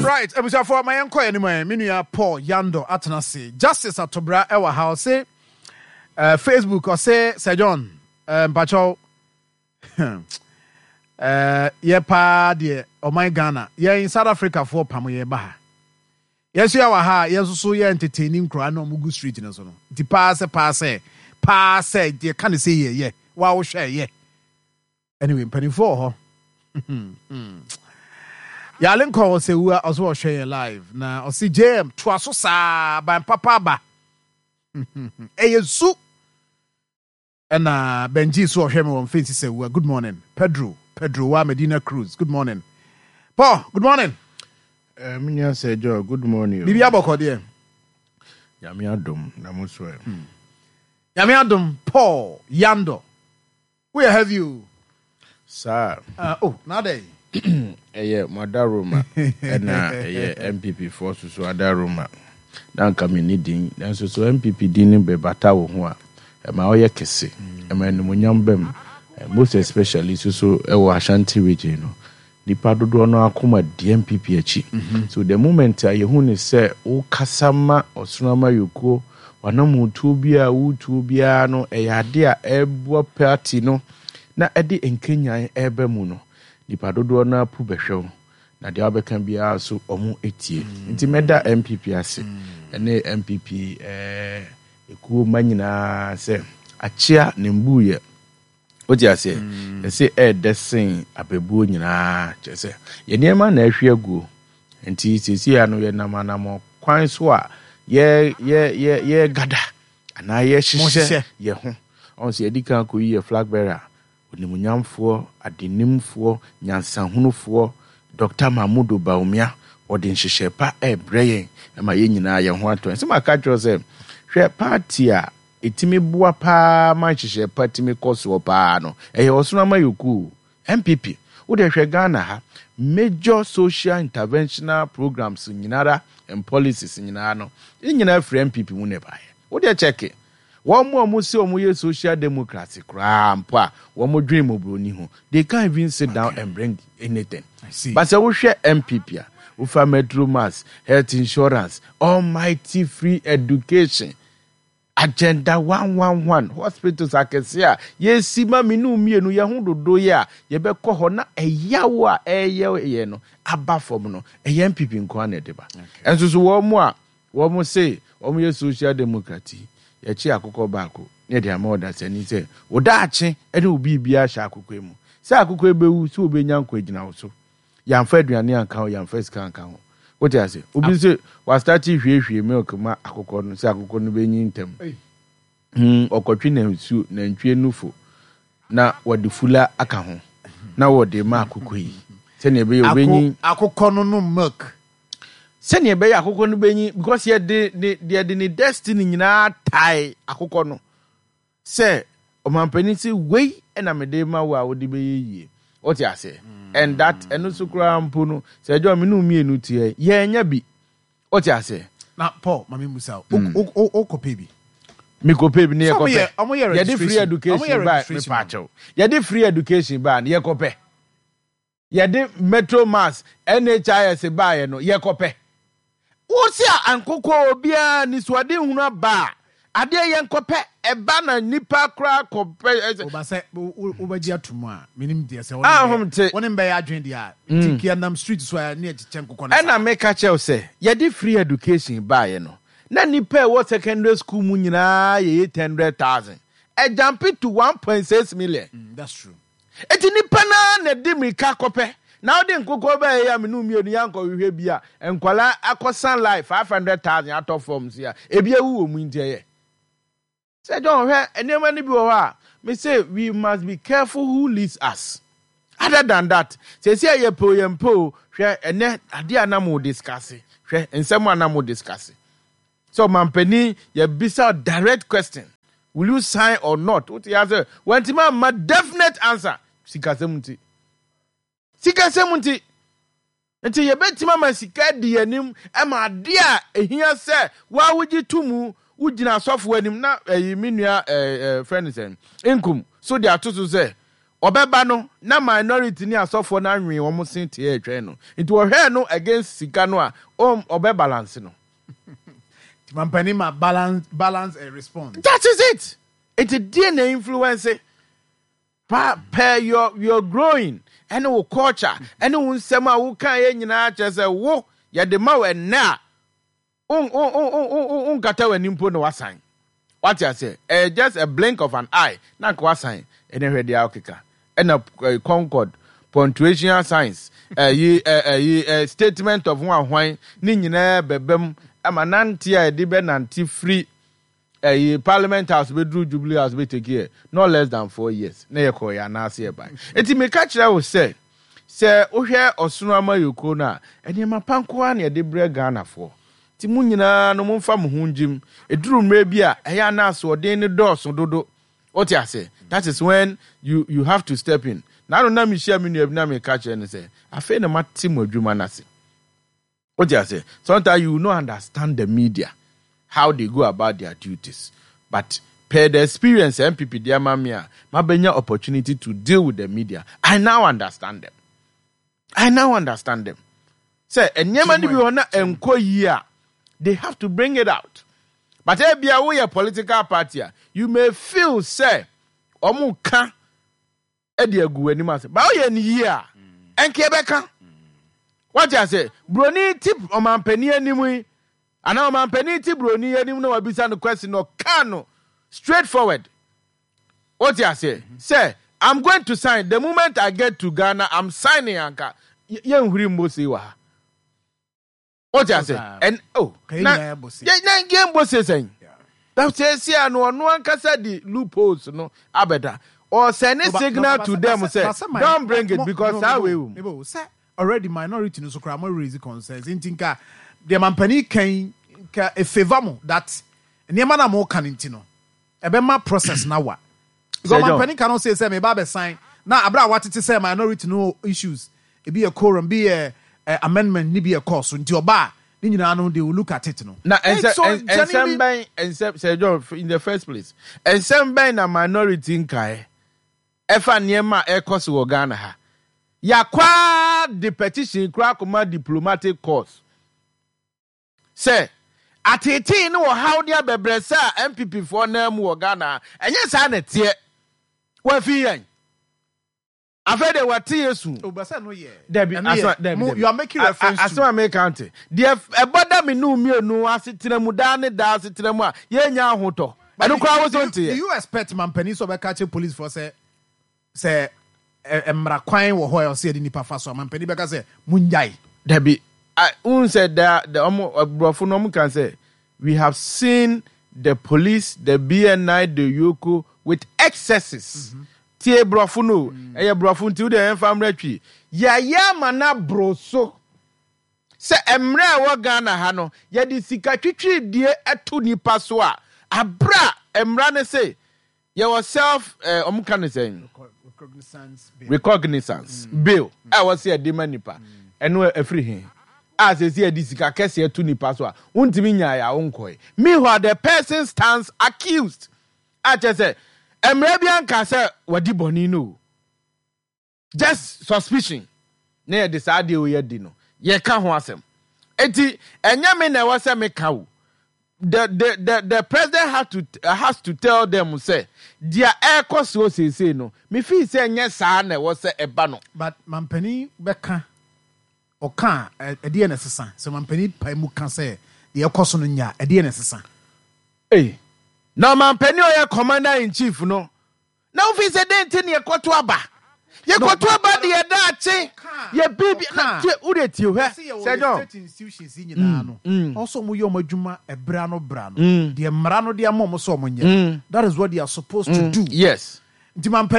Right, ebusa for my enko anyway, minua Paul Yando Atanase. Justice Atobra ewa house say Facebook or say Sir John Bacho ye pa de o my Ghana. Ye in South Africa for pamo ye ba. Yes you are ha, yes so ye entertaining crowd no Mugu Street in so no. Ti pass they can say ye. Wow share ye. Anyway, penny for Yalen call say we are also share live. Now I see JM twaso sa by papa ba. Eyesu. And Benji so him on face say we good morning. Pedro wa Medina Cruz. Good morning. Paul, good morning. Minya say Joe, good morning. Bibi aboko there. Yami adom na mo so. Yami adom Paul Yando. Where have you? Sir. Now day. Madaroma na MPP for so Adaroma. Dan kami ni din. Dan so MPP din be bata wo ho a. Ma oye kese. Ma enumunyam bem. Most especially so ewo Ashanti region no. Nipa dodo no akoma di MPP achi. So the moment I hu ni say o kasama osunama yoko wanamutu bia utu bia no eyade a ebo party no na edi enkenya ebe mu no. Nipa dodo na pu behwew na de abeka bia so omo etie nti meda MPP ase ene MPP ekuo manyina se achia ne mbuye odi ase se desen abebuo nyina chese ye niema na ahwe aguo nti sisi ya no ye namanamo kwan so a ye gada ana ye hyehyɛ ye ho on se edika ko yi flag bearer onimunyamfo adenimfo nyansanhunufo Dr. Mahmudu Baumia odi nhyehyɛ pa ebreyen ma ye nyina ye ho ato se maka tro se hwɛ party a etimi boa pa ma nhyehyɛ pa timi koso pa no eye osuna mayoku MPP wo de hwɛ Ghana ha major social interventional programs nyinara and policies nyinara no nyina free MPP mu ne bae wo de check it. One more say omo social democracy crampa one more dream obroni ho they can't even sit down and bring anything. I see. But say we share MPP we for Metro Mass, health insurance, almighty free education, agenda 111 hospitals akesia ye sima minu mienu ye hu dodo ya ye be kɔ hɔ na eyawo a eye no aba fom no eye MPP nko na de ba enso so wo mo say wo mo social democracy ye chi akụkọ baako ne de amoda sani se odaache ene obi bia hya akụkọ emu se akụkọ ebewu se obenya nko agina wo so yamfa aduane anka ho yamfa sika anka ho what you say obi se wa start hwehwe milk ma akụkọ no se akụkọ no benyi ntem okotwe na nsu na ntwe nufo na wode fula aka ho na wode ma akụkọ yi se ne be obenyi akụkọ no milk send ye be akụkọ no benyi because ye de destiny nyina tai akụkọ no say omampani si we na mede ma wa wo de be yie what you say and that enu sukura mpo no say jo me no mienu tie ye nya bi what you say na Paul mami musa o kope bi me kope bi ne ye kope ye de free education ba me pacho ye de free education ba ye kope ye de Metro Mass NHIS ba ye no ye kope wosi ankoko obia ni suade hunu ba ade ye nkope eba na nipa kra kope oba se obaji atomu a minim de se wonim be ya adwen dia tikia nam street so ya ne echiche nkoko na na make chel se ye de free education ba ye no na nipa wo secondary school mu nyina ye 800,000 e jump to 1.6 million. That's true. Eti nipa na de mika kope now den koko ba ya menu mienu yanko hwehwe bia enkwala akosan life 500,000 out of forms here ebia wu omu ntie say don't hwe enema ni bi wo ha me say we must be careful who leads us. Other than that say ye po hwe ene ade anamo discuss hwe ensem anamo discuss so mampani ye bisa direct question, will you sign or not? What you answer when ma definite answer sikasemunti enti ye betima ma sika di anim e ma de a ehia se wa wugi tumu wugina asofo anim na menua friends inkum so they atoso say Obeba no na minority ni asofo na nwe wo mo sin tie etwe no. Nti wo hwe no against sika no a obe balance no. Mampani ma balance and respond. That is it. It's a DNA influence. Per your growing and your culture and un sema who can nyina che se wo ye de ma we na kata we nimpo no wasan. What you say? Just a blink of an eye. Na ko wasan. Ene hwe dia okeka. And a concord punctuation science. Statement of one hwan ni nyina bebem ama nanti a de be nanti free Parliament House be do Jubilee House be take here no less than 4 years. Na ye ko ya na ase e ban. Enti me ka kire wo say wo hwe Osunu Amayoko na eni ma panko a na de bre Ghana fo. Ti mu nyina no momfa mo hunjim eduru mre bi a eya na aso den ne dose dodo. What you say? That is when you have to step in. Na no na me share me na me ka kire ne say afa na mati mo adwuma na se. What you say? Sometimes you will not understand the media, how they go about their duties. But per the experience, MPP dear mamia, mabenya opportunity to deal with the media. I now understand them. Say, and Yemani be on enko year, they have to bring it out. But if you are a political party, you may feel say, Omuka Ediagu animas, but year, and Quebeca. What you say? Brony tip on my penny anyway. And now my penny tip brony any no abisa the question no cano. Straightforward. What you say? Say, I'm going to sign. The moment I get to Ghana, I'm signing anka. Young Rimbo. What you say? And na game boss saying. That says here no one can say the loopholes no abeda. Or send a signal to them say, don't bring it because I will. Already minority no so kra mo raise concerns intinka the mampani kan ka a favor mo that niema na mo kan intino ebe ma process na wa so mampani kan say me ba be sign na abra watete say minority no issues e be a quorum be a amendment ni be a course nti oba ni nyina no they will look at it no na and say John in the first place and some na minority nkai efa niema e course wo Ghana ha yakwa the petition kra koma diplomatic course say atete no how dia bebresa MPP for na mu Ghana enye sa na tie wa fi yan afede wati yesu obasa no ye you are making reference to aswa make county the eboda me no mienu asetena mu da ne da asetena mu a ye nya ahoto eno kra wo so tie you expect mampani so be catch police for say emra kwan wo ho e se edi nipa fa so mampani be ka say munjai debi un said that the brofo no can say we have seen the police the BNI the Yoko with excesses tie brofo no e brofo nti de enfam ratwi ya mana broso se emra wo Ghana ha no ye di sika twitwi die eto nipa so a abra emra ne say ye was self can say recognizance bill I was here the manipa eno afri hin as say the sika kese eto nipa so a untimi nya ya onkoi meanwhile the person stands accused I just say emra bi anka say wadi boni no just suspicion na ye decide o ye di no ye ka ho asem enti enya me na was say me ka wo the president has to tell them say their air cost so say no me feel say nya sa na was say eba no but mampani beka oka ede na sesa so mampani pai mu kan say the cost no nya ede na sesa na mampani o ye commander in chief no na o feel say den tin ye kwato aba ye kwato aba de ye da ache ye bibi na ureti o he say no institutions nyina no also mo ye o madwuma ebra no de mra no de amom so mo nye that is what they are supposed to do yes nti mampani